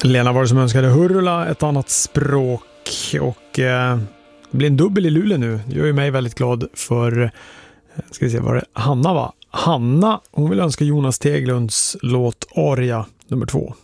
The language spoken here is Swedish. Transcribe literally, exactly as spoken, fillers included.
Lena var det som önskade Hurula, ett annat språk, och eh, det blir en dubbel i Luleå nu. Det gör ju mig väldigt glad, för ska vi se vad det Hanna va? Hanna, hon vill önska Jonas Teglunds låt Aria nummer två.